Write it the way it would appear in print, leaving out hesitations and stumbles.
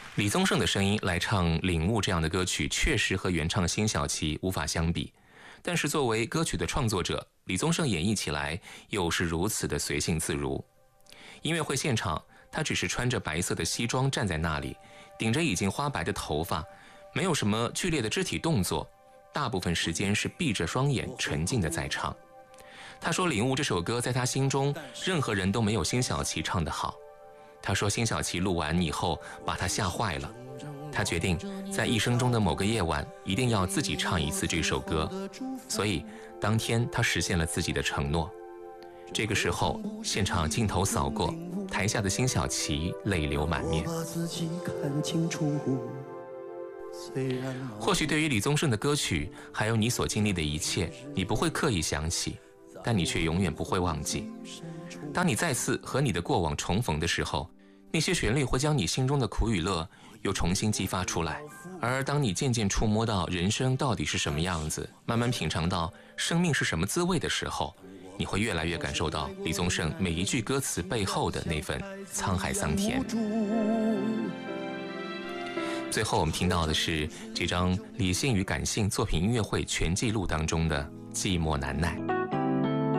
李宗盛的声音来唱《领悟》这样的歌曲，确实和原唱辛晓琪无法相比。但是作为歌曲的创作者，李宗盛演绎起来又是如此的随性自如。音乐会现场，他只是穿着白色的西装站在那里，顶着已经花白的头发，没有什么剧烈的肢体动作，大部分时间是闭着双眼沉静地在唱。他说《领悟》这首歌在他心中，任何人都没有辛晓琪唱得好。他说辛晓琪录完以后把他吓坏了，他决定在一生中的某个夜晚一定要自己唱一次这首歌，所以当天他实现了自己的承诺。这个时候现场镜头扫过，台下的辛晓琪泪流满面。或许对于李宗盛的歌曲还有你所经历的一切，你不会刻意想起，但你却永远不会忘记。当你再次和你的过往重逢的时候，那些旋律会将你心中的苦与乐又重新激发出来。而当你渐渐触摸到人生到底是什么样子，慢慢品尝到生命是什么滋味的时候，你会越来越感受到李宗盛每一句歌词背后的那份沧海桑田。最后我们听到的是这张理性与感性作品音乐会全记录当中的《寂寞难耐》。